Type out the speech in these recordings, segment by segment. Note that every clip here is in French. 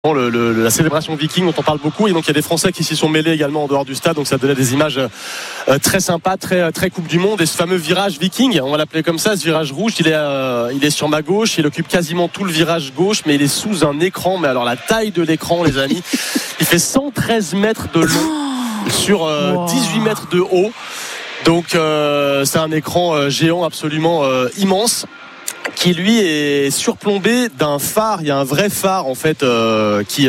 la célébration Viking dont on parle beaucoup, et donc il y a des Français qui s'y sont mêlés également en dehors du stade, donc ça donnait des images très sympas, très Coupe du Monde. Et ce fameux virage Viking, on va l'appeler comme ça, ce virage rouge, il est sur ma gauche, il occupe quasiment tout le virage gauche, mais il est sous un écran. Mais alors la taille de l'écran, les amis, il fait 113 mètres de long sur 18 mètres de haut, donc c'est un écran géant absolument immense, qui lui est surplombé d'un phare. Il y a un vrai phare en fait qui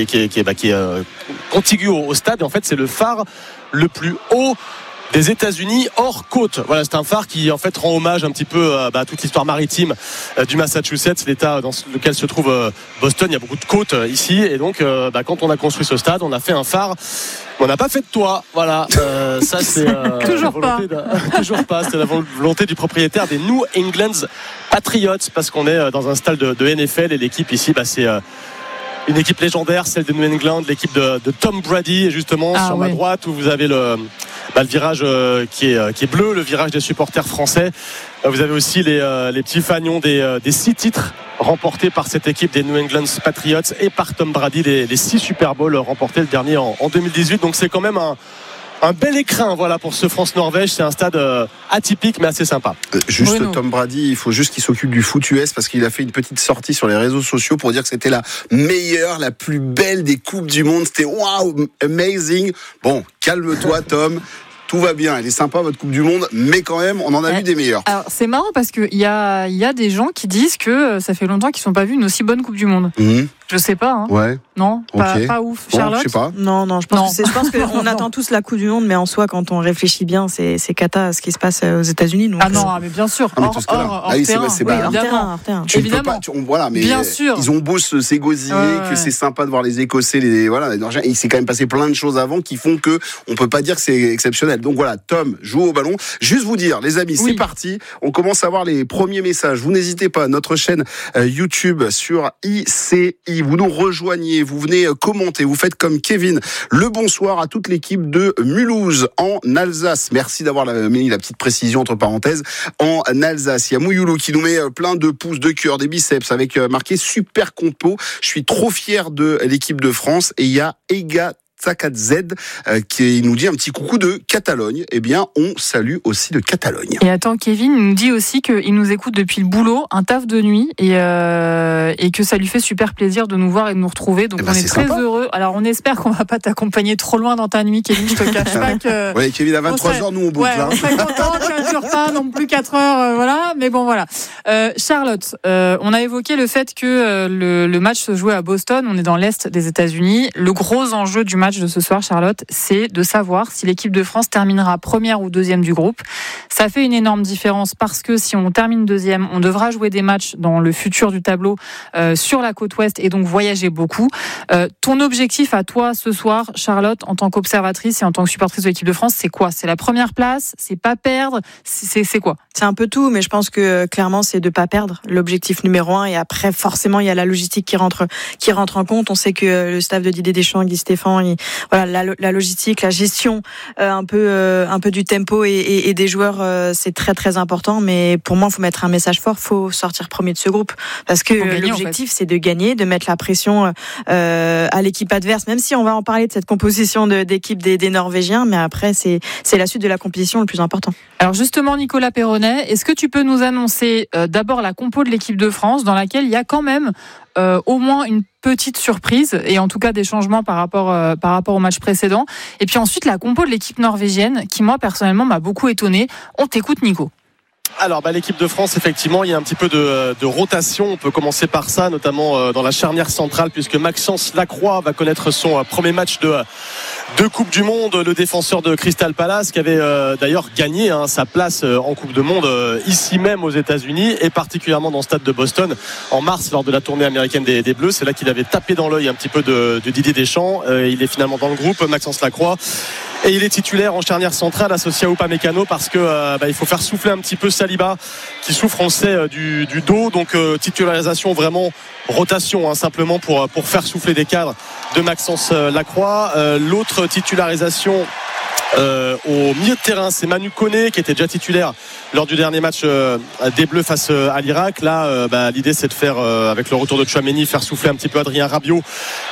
est contigu au stade, et en fait c'est le phare le plus haut des États-Unis hors côte. Voilà, c'est un phare qui en fait rend hommage un petit peu à toute l'histoire maritime du Massachusetts, l'état dans lequel se trouve Boston. Il y a beaucoup de côtes ici, et donc quand on a construit ce stade, on a fait un phare. On n'a pas fait de toit, voilà. Ça c'est toujours pas. Toujours pas. C'est la volonté du propriétaire des New England Patriots, parce qu'on est dans un stade de NFL, et l'équipe ici, c'est une équipe légendaire, celle de New England, l'équipe de Tom Brady. Et justement sur ma droite, où vous avez le virage qui est bleu, le virage des supporters français. Vous avez aussi les petits fagnons des 6 titres remportés par cette équipe des New England Patriots et par Tom Brady, les 6 Super Bowls remportés, le dernier en 2018. Donc c'est quand même un bel écrin, voilà, pour ce France-Norvège. C'est un stade atypique mais assez sympa. Juste Bruno. Tom Brady, il faut juste qu'il s'occupe du foot US, parce qu'il a fait une petite sortie sur les réseaux sociaux pour dire que c'était la meilleure, la plus belle des Coupes du Monde. C'était waouh, amazing. Bon, calme-toi Tom. Tout va bien, elle est sympa votre Coupe du Monde, mais quand même, on en a vu des meilleures. Alors c'est marrant parce qu'il y a des gens qui disent que ça fait longtemps qu'ils ne sont pas vus une aussi bonne Coupe du Monde. Je sais pas. Hein. Ouais. Non, pas ouf. Bon, Charlotte, je sais pas. Non, je pense qu'on attend tous la Coupe du Monde, mais en soi, quand on réfléchit bien, c'est cata ce qui se passe aux États-Unis. Donc mais bien sûr. Hors terrain. Évidemment. Évidemment. Voilà, mais bien sûr. Ils ont beau s'égosiller, que c'est sympa de voir les Écossais, il s'est quand même passé plein de choses avant qui font que on peut pas dire que c'est exceptionnel. Donc voilà, Tom joue au ballon. Juste vous dire, les amis, c'est parti. On commence à voir les premiers messages. Vous n'hésitez pas, notre chaîne YouTube sur ICI. Vous nous rejoignez, vous venez commenter, vous faites comme Kevin. Le bonsoir à toute l'équipe de Mulhouse en Alsace. Merci d'avoir mis la petite précision entre parenthèses. En Alsace, il y a Mouyoulou qui nous met plein de pouces, de cœur, des biceps avec marqué super compo. Je suis trop fier de l'équipe de France. Et il y a Ega Z qui nous dit un petit coucou de Catalogne. Eh bien, on salue aussi de Catalogne. Et attends, Kevin nous dit aussi qu'il nous écoute depuis le boulot, un taf de nuit, et que ça lui fait super plaisir de nous voir et de nous retrouver. Donc on est très heureux. Alors on espère qu'on va pas t'accompagner trop loin dans ta nuit, Kevin. Je te cache pas que. Oui, Kevin, à 23h, nous on boucle. On serait content que ça ne dure pas non plus 4 heures, voilà. Mais bon, voilà. Charlotte, on a évoqué le fait que le match se jouait à Boston. On est dans l'est des États-Unis. Le gros enjeu du match de ce soir, Charlotte, c'est de savoir si l'équipe de France terminera première ou deuxième du groupe. Ça fait une énorme différence, parce que si on termine deuxième, on devra jouer des matchs dans le futur du tableau sur la côte ouest, et donc voyager beaucoup. Ton objectif à toi ce soir, Charlotte, en tant qu'observatrice et en tant que supportrice de l'équipe de France, c'est quoi? C'est la première place? C'est pas perdre? C'est quoi? C'est un peu tout, mais je pense que clairement c'est de pas perdre, l'objectif numéro 1. Et après forcément il y a la logistique qui rentre en compte. On sait que le staff de Didier Deschamps, Guy Stéphane, voilà, la logistique, la gestion un peu du tempo et des joueurs, c'est très très important. Mais pour moi, il faut mettre un message fort, faut sortir premier de ce groupe, parce que l'objectif c'est de gagner, de mettre la pression à l'équipe adverse, même si on va en parler de cette composition d'équipe des Norvégiens, mais après c'est la suite de la compétition le plus important. Alors justement, Nicolas Perronnet, est-ce que tu peux nous annoncer d'abord la compo de l'équipe de France, dans laquelle il y a quand même au moins une petite surprise, et en tout cas des changements par rapport au match précédent, et puis ensuite la compo de l'équipe norvégienne, qui moi personnellement m'a beaucoup étonné. On t'écoute, Nico. Alors l'équipe de France, effectivement, il y a un petit peu de rotation. On peut commencer par ça, notamment dans la charnière centrale, puisque Maxence Lacroix va connaître son premier match de Coupe du Monde. Le défenseur de Crystal Palace, qui avait d'ailleurs gagné sa place en Coupe du Monde ici même aux États-Unis, et particulièrement dans le stade de Boston en mars, lors de la tournée américaine des Bleus. C'est là qu'il avait tapé dans l'œil un petit peu de Didier Deschamps. Il est finalement dans le groupe, Maxence Lacroix. Et il est titulaire en charnière centrale, associé à Upamecano, parce que il faut faire souffler un petit peu Saliba, qui souffre, on le sait, du dos. Donc titularisation, vraiment rotation, simplement pour faire souffler des cadres de Maxence Lacroix. L'autre titularisation Au milieu de terrain, c'est Manu Koné qui était déjà titulaire lors du dernier match des Bleus face à l'Irak. Là, l'idée c'est de faire avec le retour de Tchouaméni, faire souffler un petit peu Adrien Rabiot